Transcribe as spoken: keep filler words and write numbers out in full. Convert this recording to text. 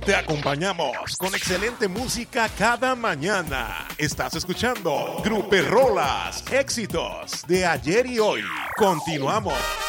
Te acompañamos con excelente música cada mañana. Estás escuchando Grupo Rolas, éxitos de ayer y hoy. Continuamos.